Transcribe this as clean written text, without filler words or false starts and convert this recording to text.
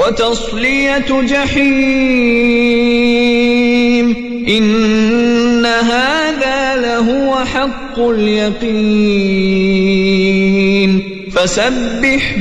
وتصلية جحيم إن هذا لهو حق اليقين فسبح